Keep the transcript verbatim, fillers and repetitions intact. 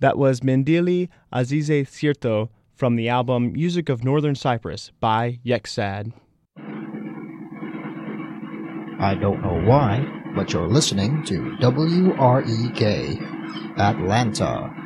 That was Mendili Azize Sirto from the album Music of Northern Cyprus by Yeksad. I don't know why, but you're listening to W R E K, Atlanta.